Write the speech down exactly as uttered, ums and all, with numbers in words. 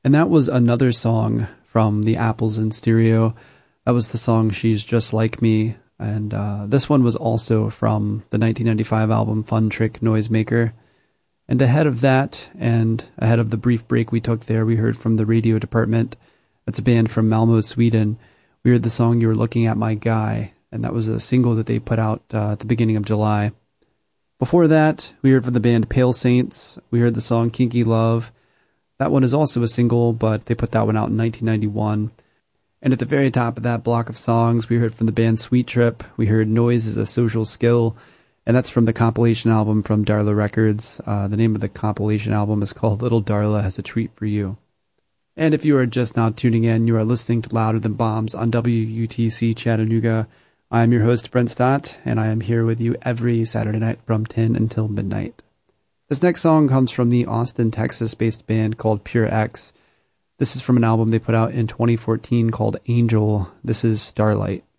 And that was another song from the Apples in Stereo. That was the song She's Just Like Me. And uh, this one was also from the nineteen ninety-five album Fun Trick Noisemaker. And ahead of that, and ahead of the brief break we took there, we heard from the Radio Department. That's a band from Malmö, Sweden. We heard the song You Were Looking at My Guy, and that was a single that they put out uh, at the beginning of July. Before that, we heard from the band Pale Saints. We heard the song Kinky Love. That one is also a single, but they put that one out in nineteen ninety-one. And at the very top of that block of songs, we heard from the band Sweet Trip. We heard Noise is a Social Skill, and that's from the compilation album from Darla Records. Uh, the name of the compilation album is called Little Darla Has a Treat for You. And if you are just now tuning in, you are listening to Louder Than Bombs on W U T C Chattanooga. I am your host, Brent Stott, and I am here with you every Saturday night from ten until midnight. This next song comes from the Austin, Texas-based band called Pure X. This is from an album they put out in twenty fourteen called Angel. This is Starlight.